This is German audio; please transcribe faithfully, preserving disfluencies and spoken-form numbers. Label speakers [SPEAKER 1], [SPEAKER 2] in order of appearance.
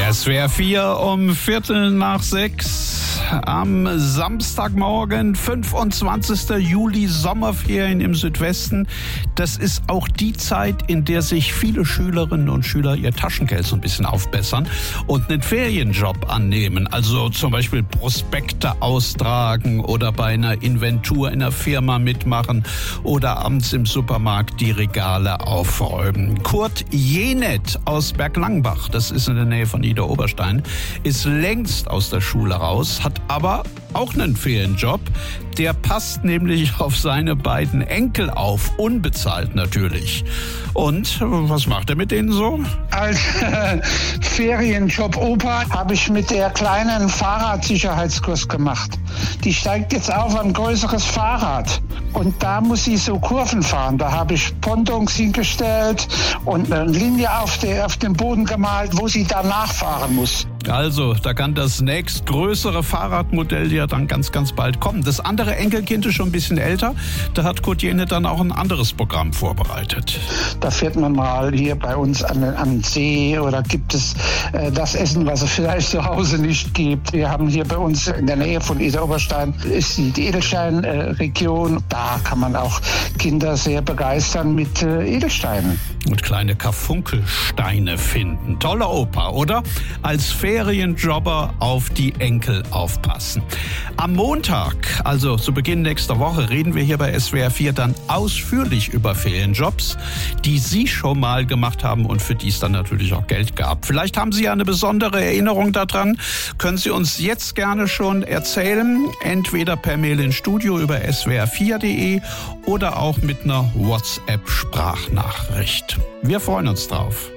[SPEAKER 1] S W R vier um Viertel nach sechs am Samstagmorgen, fünfundzwanzigster Juli, Sommerferien im Südwesten. Das ist auch die Zeit, in der sich viele Schülerinnen und Schüler ihr Taschengeld so ein bisschen aufbessern und einen Ferienjob annehmen. Also zum Beispiel Prospekte austragen oder bei einer Inventur in einer Firma mitmachen oder abends im Supermarkt die Regale aufräumen. Kurt Jenet aus Berglangenbach, das ist in der Nähe von Idar-Oberstein, ist längst aus der Schule raus, hat aber auch einen Ferienjob. Der passt nämlich auf seine beiden Enkel auf, unbezahlt natürlich. Und was macht er mit denen so?
[SPEAKER 2] Als äh, Ferienjob Opa habe ich mit der kleinen Fahrradsicherheitskurs gemacht. Die steigt jetzt auf ein größeres Fahrrad. Und da muss sie so Kurven fahren. Da habe ich Pontons hingestellt und eine Linie auf, der, auf den Boden gemalt, wo sie danach fahren muss.
[SPEAKER 1] Also, da kann das nächstgrößere Fahrradmodell ja dann ganz, ganz bald kommen. Das andere Enkelkind ist schon ein bisschen älter. Da hat Kurt Jenet dann auch ein anderes Programm vorbereitet.
[SPEAKER 2] Da fährt man mal hier bei uns an, an den See oder gibt es äh, das Essen, was es vielleicht zu Hause nicht gibt. Wir haben hier bei uns in der Nähe von Idar-Oberstein ist die, die Edelstein-Region. Da kann man auch Kinder sehr begeistern mit äh, Edelsteinen.
[SPEAKER 1] Und kleine Karfunkelsteine finden. Tolle Oper, oder? Als Ferienjobber auf die Enkel aufpassen. Am Montag, also zu Beginn nächster Woche, reden wir hier bei S W R vier dann ausführlich über Ferienjobs, die Sie schon mal gemacht haben und für die es dann natürlich auch Geld gab. Vielleicht haben Sie ja eine besondere Erinnerung daran. Können Sie uns jetzt gerne schon erzählen, entweder per Mail ins Studio über s w r vier punkt d e oder auch mit einer WhatsApp-Sprachnachricht. Wir freuen uns drauf.